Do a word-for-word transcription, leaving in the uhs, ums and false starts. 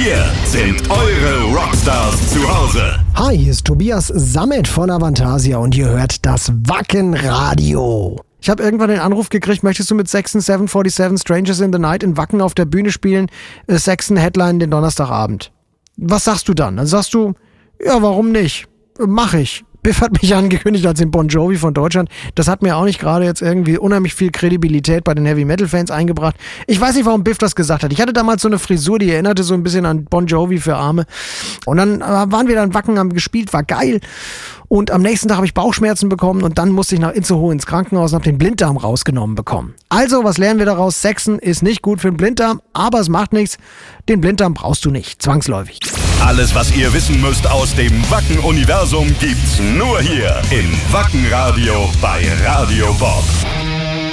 Hier sind eure Rockstars zu Hause. Hi, hier ist Tobias Sammet von Avantasia und ihr hört das Wacken-Radio. Ich habe irgendwann den Anruf gekriegt, möchtest du mit Saxon sieben vier sieben Strangers in the Night in Wacken auf der Bühne spielen? Äh, Saxon Headline den Donnerstagabend. Was sagst du dann? Dann sagst du, ja, warum nicht? Mach ich. Biff hat mich angekündigt als den Bon Jovi von Deutschland. Das hat mir auch nicht gerade jetzt irgendwie unheimlich viel Kredibilität bei den Heavy-Metal-Fans eingebracht. Ich weiß nicht, warum Biff das gesagt hat. Ich hatte damals so eine Frisur, die erinnerte so ein bisschen an Bon Jovi für Arme. Und dann waren wir dann in Wacken, haben gespielt, war geil. Und am nächsten Tag habe ich Bauchschmerzen bekommen und dann musste ich nach Itzehoe ins Krankenhaus und habe den Blinddarm rausgenommen bekommen. Also, was lernen wir daraus? Saxon ist nicht gut für den Blinddarm, aber es macht nichts. Den Blinddarm brauchst du nicht, zwangsläufig. Alles, was ihr wissen müsst aus dem Wacken-Universum, gibt's nur hier im Wacken-Radio bei Radio Bob.